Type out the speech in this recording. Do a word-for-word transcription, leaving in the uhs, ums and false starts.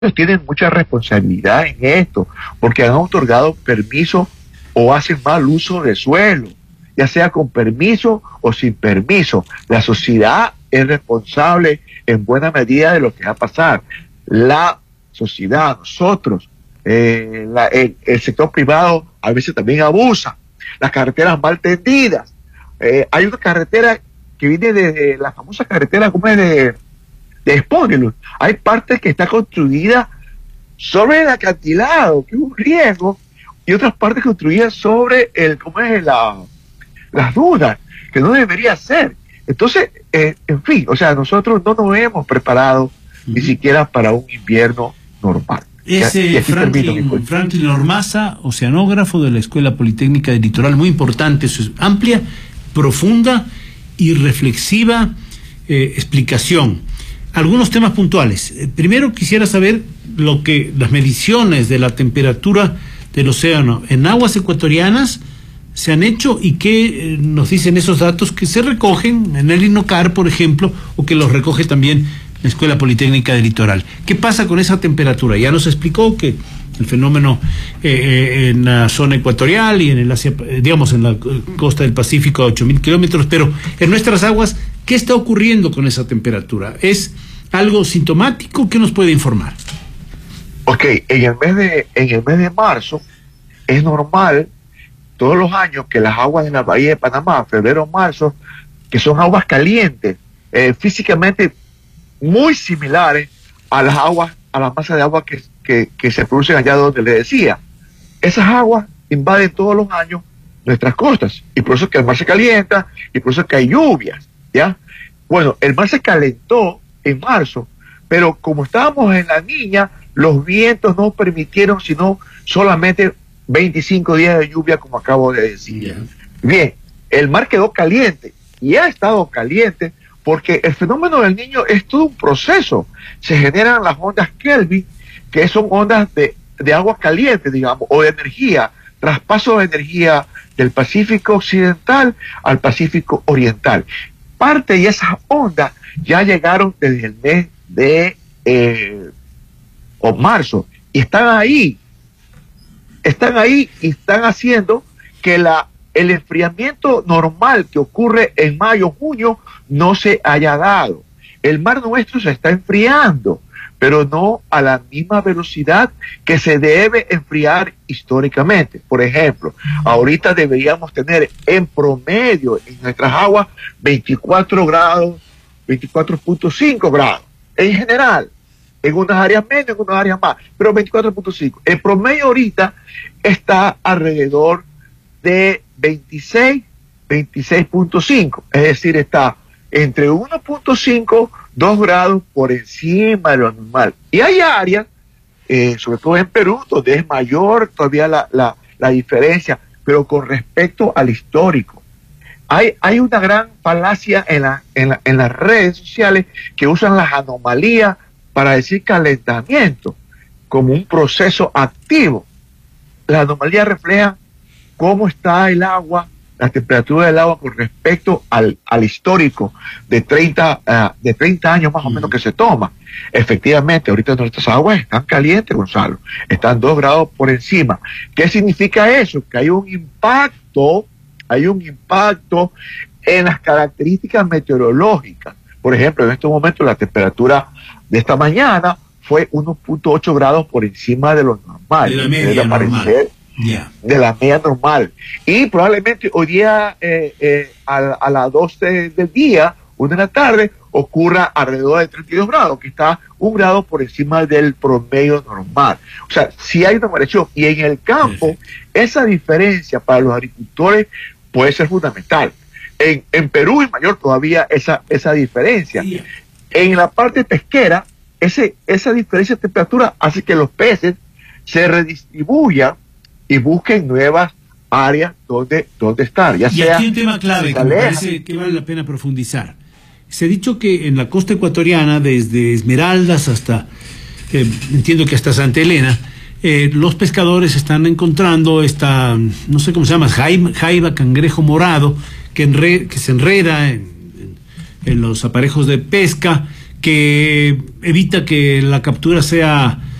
tienen mucha responsabilidad en esto, porque han otorgado permiso o hacen mal uso de suelo, ya sea con permiso o sin permiso. La sociedad es responsable en buena medida de lo que va a pasar. La sociedad, nosotros, eh, la, el, el sector privado a veces también abusa. Las carreteras mal tendidas. Eh, hay una carretera que viene de la famosa carretera como es de, de Espónilo. Hay partes que está construida sobre el acantilado, que es un riesgo, y otras partes construidas sobre el, ¿cómo es? La, las dunas, que no debería ser. Entonces, eh, en fin, o sea, nosotros no nos hemos preparado uh-huh. ni siquiera para un invierno normal. Es eh, Franklin, Franklin Ormaza, oceanógrafo de la Escuela Politécnica del Litoral, muy importante, su amplia, profunda y reflexiva eh, explicación. Algunos temas puntuales. Eh, primero quisiera saber lo que las mediciones de la temperatura del océano en aguas ecuatorianas se han hecho y qué eh, nos dicen esos datos que se recogen en el INOCAR, por ejemplo, o que los recoge también la Escuela Politécnica del Litoral. ¿Qué pasa con esa temperatura? Ya nos explicó que el fenómeno eh, en la zona ecuatorial y en el Asia, digamos en la costa del Pacífico a ocho mil kilómetros, pero en nuestras aguas, ¿qué está ocurriendo con esa temperatura? ¿Es algo sintomático? ¿Qué nos puede informar? Ok, en el mes de, en el mes de marzo es normal todos los años que las aguas de la Bahía de Panamá, febrero, marzo, que son aguas calientes, eh, físicamente muy similares a las aguas, a la masa de agua que, que, que se producen allá donde les decía. Esas aguas invaden todos los años nuestras costas, y por eso es que el mar se calienta, y por eso es que hay lluvias, ¿ya? Bueno, el mar se calentó en marzo, pero como estábamos en la Niña, los vientos no permitieron sino solamente veinticinco días de lluvia, como acabo de decir. Yeah. Bien, el mar quedó caliente, y ha estado caliente, porque el fenómeno del Niño es todo un proceso. Se generan las ondas Kelvin, que son ondas de, de agua caliente, digamos, o de energía, traspaso de energía del Pacífico Occidental al Pacífico Oriental. Parte de esas ondas ya llegaron desde el mes de eh, o marzo, y están ahí, están ahí y están haciendo que la el enfriamiento normal que ocurre en mayo, junio, no se haya dado. El mar nuestro se está enfriando, pero no a la misma velocidad que se debe enfriar históricamente. Por ejemplo, ahorita deberíamos tener en promedio en nuestras aguas veinticuatro grados, veinticuatro punto cinco grados, en general, en unas áreas menos, en unas áreas más, pero veinticuatro punto cinco. El promedio ahorita está alrededor de veintiséis, veintiséis punto cinco, es decir, está entre uno punto cinco, dos grados por encima de lo normal. Y hay áreas, eh, sobre todo en Perú, donde es mayor todavía la, la, la diferencia, pero con respecto al histórico. Hay, hay una gran falacia en, la, en, la, en las redes sociales que usan las anomalías para decir calentamiento como un proceso activo. Las anomalías reflejan cómo está el agua, la temperatura del agua con respecto al, al histórico de treinta, uh, de treinta años más o menos que se toma. Efectivamente, ahorita nuestras aguas están calientes, Gonzalo, están dos grados por encima. ¿Qué significa eso? Que hay un impacto, hay un impacto en las características meteorológicas. Por ejemplo, en estos momentos la temperatura de esta mañana fue uno punto ocho grados por encima de lo normal. De la media normal. Yeah. De la media normal. Y probablemente hoy día eh, eh, a, a las doce del día, una de la tarde, ocurra alrededor de treinta y dos grados, que está un grado por encima del promedio normal. O sea, sí hay una variación. Y en el campo, Perfecto. Esa diferencia para los agricultores puede ser fundamental. En, en Perú es mayor todavía esa, esa diferencia. Yeah. En la parte pesquera, ese, esa diferencia de temperatura hace que los peces se redistribuyan y busquen nuevas áreas donde, donde estar. Ya y sea aquí un tema clave que me parece que vale la pena profundizar. Se ha dicho que en la costa ecuatoriana, desde Esmeraldas hasta, eh, entiendo que hasta Santa Elena, eh, los pescadores están encontrando esta, no sé cómo se llama, jaiba, jaiba cangrejo morado, que, enre, que se enreda en, en, en los aparejos de pesca, que evita que la captura sea